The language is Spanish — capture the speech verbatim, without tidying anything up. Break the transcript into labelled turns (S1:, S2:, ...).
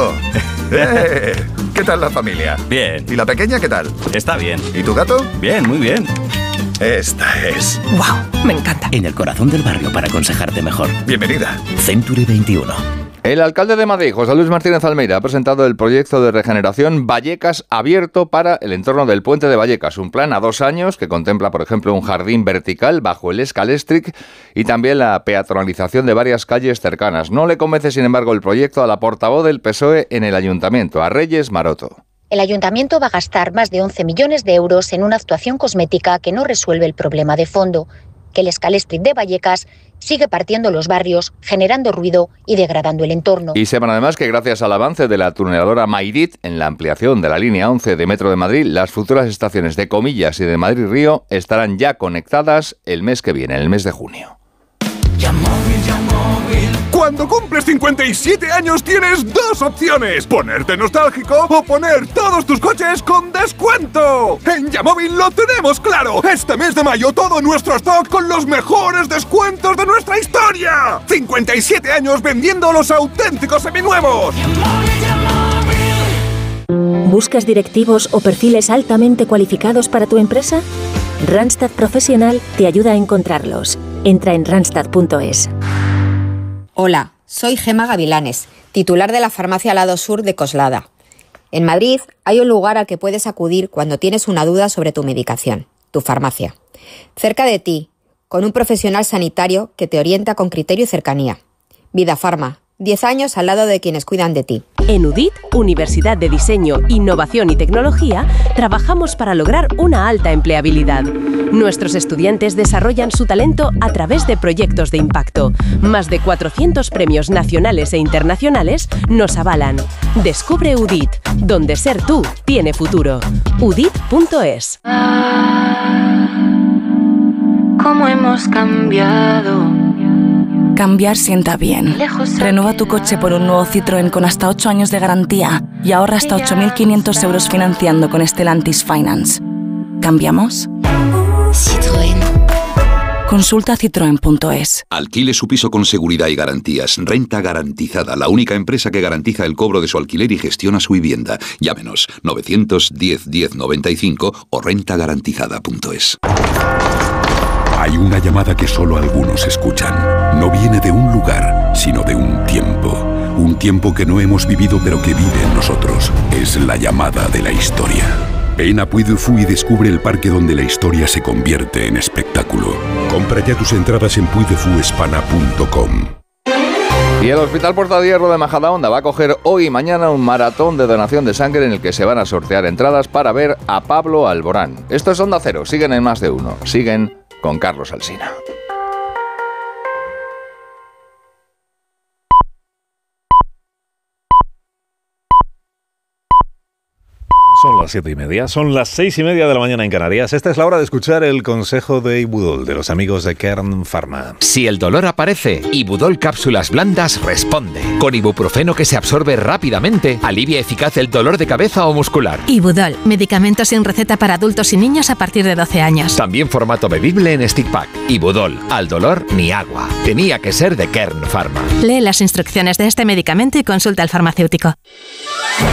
S1: Manolo. ¡Eh! ¿Qué tal la familia?
S2: Bien.
S1: ¿Y la pequeña qué tal?
S2: Está bien.
S1: ¿Y tu gato?
S2: Bien, muy bien.
S1: Esta es.
S3: ¡Wow! Me encanta.
S4: En el corazón del barrio para aconsejarte mejor.
S1: Bienvenida.
S4: Century veintiuno.
S5: El alcalde de Madrid, José Luis Martínez Almeida, ha presentado el proyecto de regeneración Vallecas abierto para el entorno del puente de Vallecas. Un plan a dos años que contempla, por ejemplo, un jardín vertical bajo el Escalestric y también la peatonalización de varias calles cercanas. No le convence, sin embargo, el proyecto a la portavoz del P S O E en el ayuntamiento, a Reyes Maroto.
S6: El ayuntamiento va a gastar más de once millones de euros en una actuación cosmética que no resuelve el problema de fondo, que el Escalestric de Vallecas sigue partiendo los barrios, generando ruido y degradando el entorno.
S5: Y sepan además que gracias al avance de la tuneladora Mayrit en la ampliación de la línea once de Metro de Madrid, las futuras estaciones de Comillas y de Madrid Río estarán ya conectadas el mes que viene, el mes de junio.
S7: Cuando cumples cincuenta y siete años tienes dos opciones: ponerte nostálgico o poner todos tus coches con descuento. En Yamóvil lo tenemos claro. Este mes de mayo todo nuestro stock con los mejores descuentos de nuestra historia. cincuenta y siete años vendiendo los auténticos seminuevos.
S8: ¿Buscas directivos o perfiles altamente cualificados para tu empresa? Randstad Profesional te ayuda a encontrarlos. Entra en randstad punto es.
S9: Hola, soy Gema Gavilanes, titular de la farmacia Lado Sur de Coslada. En Madrid hay un lugar al que puedes acudir cuando tienes una duda sobre tu medicación, tu farmacia. Cerca de ti, con un profesional sanitario que te orienta con criterio y cercanía. Vida Farma, diez años al lado de quienes cuidan de ti.
S10: En U D I T, Universidad de Diseño, Innovación y Tecnología, trabajamos para lograr una alta empleabilidad. Nuestros estudiantes desarrollan su talento a través de proyectos de impacto. Más de cuatrocientos premios nacionales e internacionales nos avalan. Descubre U D I T, donde ser tú tiene futuro. U D I T punto es.
S11: ¿Cómo hemos cambiado? Cambiar sienta bien. Renueva tu coche por un nuevo Citroën con hasta ocho años de garantía y ahorra hasta ocho mil quinientos euros financiando con Stellantis Finance. ¿Cambiamos? Citroën. Consulta citroen punto es.
S12: Alquile su piso con seguridad y garantías. Renta Garantizada, la única empresa que garantiza el cobro de su alquiler y gestiona su vivienda. Llámenos novecientos diez diez noventa y cinco o renta garantizada punto es.
S13: Hay una llamada que solo algunos escuchan. No viene de un lugar, sino de un tiempo. Un tiempo que no hemos vivido pero que vive en nosotros. Es la llamada de la historia. Ven a Puy du Fou y descubre el parque donde la historia se convierte en espectáculo. Compra ya tus entradas en puy de fu hispana punto com.
S5: Y el Hospital Portadierro de Majadahonda va a coger hoy y mañana un maratón de donación de sangre en el que se van a sortear entradas para ver a Pablo Alborán. Esto es Onda Cero, siguen en Más de Uno, siguen con Carlos Alsina.
S14: Son las siete y media, son las seis y media de la mañana en Canarias. Esta es la hora de escuchar el consejo de Ibudol, de los amigos de Kern Pharma.
S15: Si el dolor aparece, Ibudol Cápsulas Blandas responde. Con ibuprofeno que se absorbe rápidamente, alivia eficaz el dolor de cabeza o muscular.
S16: Ibudol, medicamento sin receta para adultos y niños a partir de doce años.
S15: También formato bebible en stick pack. Ibudol, al dolor ni agua. Tenía que ser de Kern Pharma.
S16: Lee las instrucciones de este medicamento y consulta al farmacéutico.